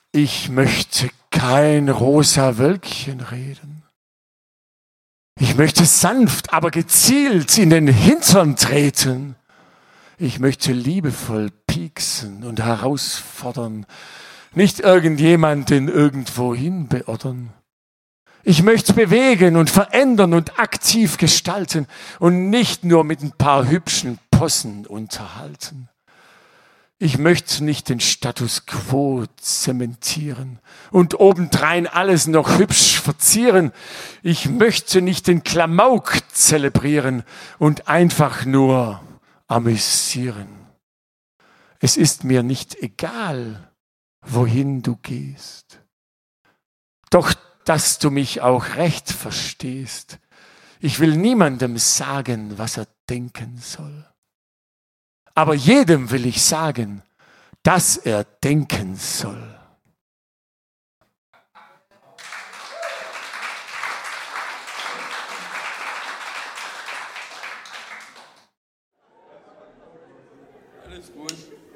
Ich möchte kein rosa Wölkchen reden. Ich möchte sanft, aber gezielt in den Hintern treten. Ich möchte liebevoll pieksen und herausfordern, nicht irgendjemanden irgendwohin beordern. Ich möchte bewegen und verändern und aktiv gestalten und nicht nur mit ein paar hübschen Possen unterhalten. Ich möchte nicht den Status quo zementieren und obendrein alles noch hübsch verzieren. Ich möchte nicht den Klamauk zelebrieren und einfach nur amüsieren. Es ist mir nicht egal, wohin du gehst. Doch, dass du mich auch recht verstehst. Ich will niemandem sagen, was er denken soll. Aber jedem will ich sagen, dass er denken soll. Alles gut.